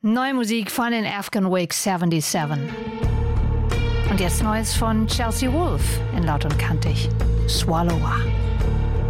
Neue Musik von den Afghan Wake 77. Und jetzt Neues von Chelsea Wolfe in Laut und Kantig. Swallower.